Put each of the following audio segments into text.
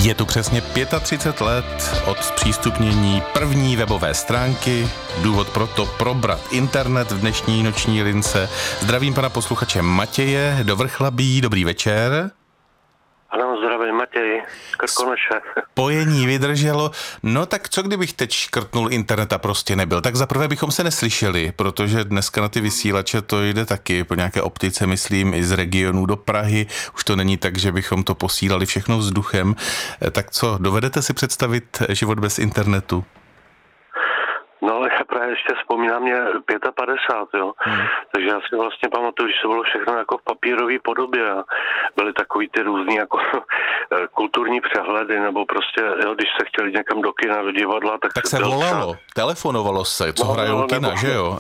Je tu přesně 35 let od zpřístupnění první webové stránky. Důvod pro to probrat internet v dnešní noční lince. Zdravím pana posluchače Matěje do Vrchlabí. Dobrý večer. Ano, zdravím Matěj, Krkonoše. Spojení vydrželo. No tak co kdybych teď škrtnul internet a prostě nebyl? Tak zaprvé bychom se neslyšeli, protože dneska na ty vysílače to jde taky. Po nějaké optice, myslím, i z regionů do Prahy. Už to není tak, že bychom to posílali všechno vzduchem. Tak co, dovedete si představit život bez internetu? No, já právě ještě vzpomínám mě 55, jo. Takže já si vlastně pamatuju, že to bylo všechno jako v papírové podobě a byly takový ty různý jako kulturní přehledy, nebo prostě, jo, když se chtěli někam do kina, do divadla, tak se volalo, telefonovalo se, co hrajou kina, že jo?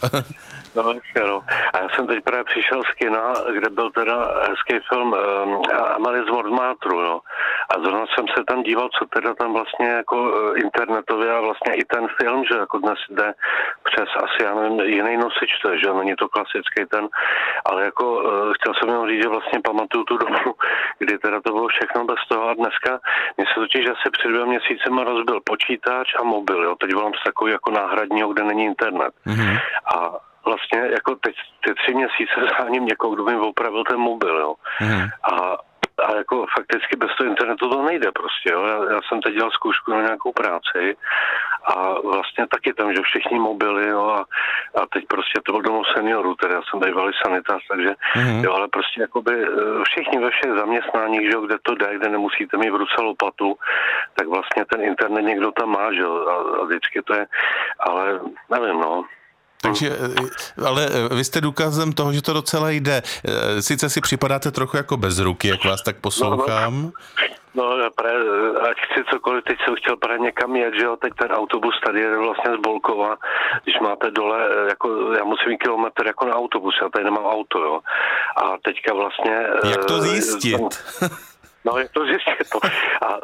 No. A já jsem teď právě přišel z kina, kde byl teda hezký film Amelie z Montmartru, jo. A zrovna jsem se tam díval, co teda tam vlastně jako internetově a vlastně i ten film, že jako dnes jde přes asi, já nevím, jiný nosič, že není to klasický ten, ale jako chtěl jsem jenom říct, že vlastně pamatuju tu dobu, kdy teda to bylo všechno bez toho a dneska mě se totiž asi před 2 měsícema rozbil počítač a mobil, jo. Teď volám z takový jako náhradního, kde není internet. Mm-hmm. A vlastně jako teď ty 3 měsíce záním někoho, kdo mi opravil ten mobil, jo. Mm-hmm. A jako fakticky bez toho internetu to nejde prostě, jo. Já jsem teď dělal zkoušku na nějakou práci a vlastně taky tam, že všichni mobily, jo, a teď prostě to byl domov seniorů, teda já jsem bývalý sanitář, takže jo, ale prostě jakoby všichni ve všech zaměstnáních, že jo, kde to jde, kde nemusíte mít v ruce lopatu, tak vlastně ten internet někdo tam má, že jo, a vždycky to je, ale nevím, no. Takže, ale vy jste důkazem toho, že to docela jde. Sice si připadáte trochu jako bez ruky, jak vás tak poslouchám. No, ať chci cokoliv, teď jsem chtěl právě někam jet, že jo, teď ten autobus tady jede vlastně z Bolkova, když máte dole, jako já musím mít kilometr jako na autobus, já tady nemám auto, jo. A teďka vlastně... Jak to zjistit? No, jak to zjistit to. A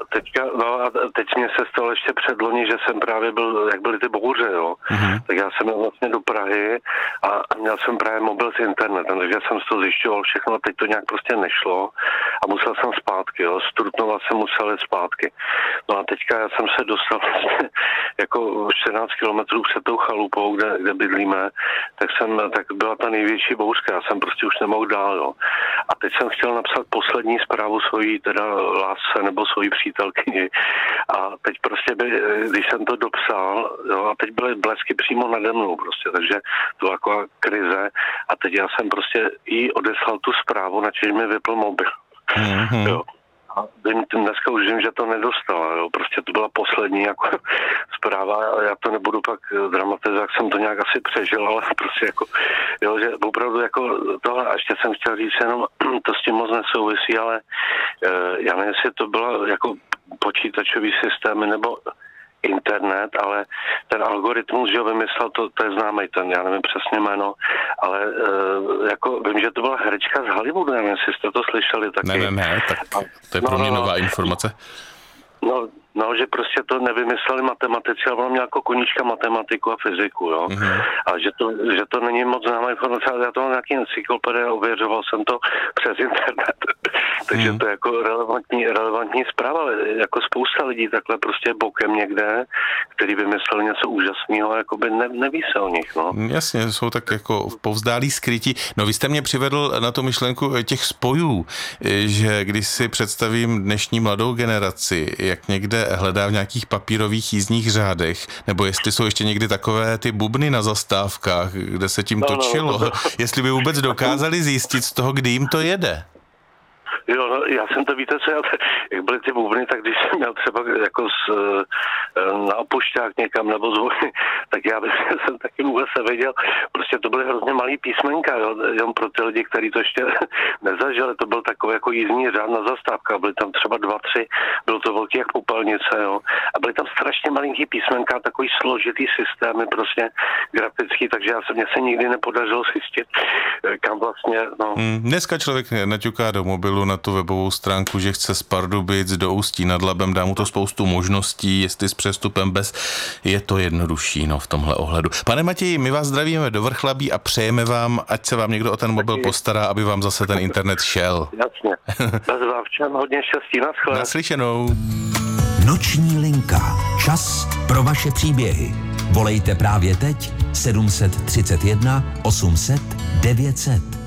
teď mě se stalo ještě předloni, že jsem právě byl, jak byly ty bouře, jo. Mm-hmm. Tak já jsem jel vlastně do Prahy a měl jsem právě mobil s internetem, takže jsem si to zjišťoval všechno a teď to nějak prostě nešlo a musel jsem zpátky, jo. Z Trutnova jsem musel jít zpátky. No a teďka já jsem se dostal vlastně jako 14 kilometrů před tou chalupou, kde bydlíme, tak byla ta největší bouřka, já jsem prostě už nemohl dál, jo. A teď jsem chtěl napsat poslední zprávu svojí teda lásce nebo svojí přítelkyni. A teď prostě když jsem to dopsal, jo, a teď byly blesky přímo nade mnou prostě, takže to byla taková krize a teď já jsem prostě jí odeslal tu zprávu, na čem mi vypl mobil. Mm-hmm. Jo. A dneska už vím, že to nedostala, jo. Prostě to byla poslední jako zpráva a já to nebudu pak dramatizovat, jak jsem to nějak asi přežil, ale prostě jako, jo, že opravdu jako tohle, a ještě jsem chtěl říct jenom, to s tím moc nesouvisí, ale já nevím, jestli to bylo jako počítačový systémy nebo internet, ale ten algoritmus, že vymyslel, to je známý ten, já nevím přesně jméno, ale jako vím, že to byla herečka z Hollywoodu, nevím, jestli jste to slyšeli taky. Ne, tak to je pro mě nová informace. No, že prostě to nevymysleli matematici, ale ona měla jako koníčka matematiku a fyziku, jo. Mm-hmm. A že to není moc známá informace, ale já to mám nějaký encyklopedie a ověřoval jsem to přes internet. Takže to je jako relevantní zpráva, ale jako spousta lidí takhle prostě bokem někde, který vymyslel něco úžasného, jakoby neví se o nich, no. Jasně, jsou tak jako povzdálí skrytí. No vy jste mě přivedl na tu myšlenku těch spojů, že když si představím dnešní mladou generaci, jak někde hledá v nějakých papírových jízdních řádech, nebo jestli jsou ještě někdy takové ty bubny na zastávkách, kde se tím točilo, jestli by vůbec dokázali zjistit z toho, kdy jim to jede. Jo, no, já jsem to, víte co, jak byly ty bubny, tak když jsem měl třeba jako na opušťák někam nebo zvony, tak já jsem taky vůbec nevěděl, prostě to byly hrozně malý písmenka, jo, jenom pro ty lidi, kteří to ještě nezažili, to byl takový jako jízdní řád na zastávkách, byly tam třeba 2, 3, bylo to velký jak popelnice, jo, a byly tam strašně malinký písmenka, takový složitý systémy, prostě grafický, takže mně se nikdy nepodařilo zjistit, kam vlastně, no. Dneska člověk naťuká do mobilu na tu webovou stránku, že chce z Pardubic do Ústí nad Labem, dá mu to spoustu možností, jestli s přestupem bez, je to jednodušší, no, v tomhle ohledu. Pane Matěji, my vás zdravíme do Vrchlabí a přejeme vám, ať se vám někdo o ten mobil postará, aby vám zase ten internet šel. Jasně. Bez vás všem hodně štěstí, naschle. Naslyšenou. Noční linka. Čas pro vaše příběhy. Volejte právě teď 731 800 900.